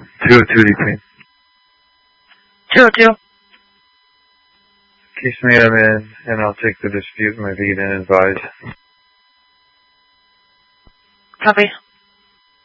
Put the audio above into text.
202 Deepin. 202. Case me I'm in, and I'll take the dispute in my lead and advise. Copy.